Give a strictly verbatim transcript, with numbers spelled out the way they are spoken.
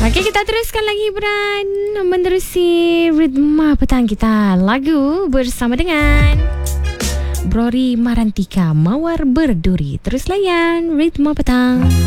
Okey, kita teruskan lagi hiburan menerusi ritma petang kita. Lagu bersama dengan Brori Marantika, Mawar Berduri. Terus layan ritma petang.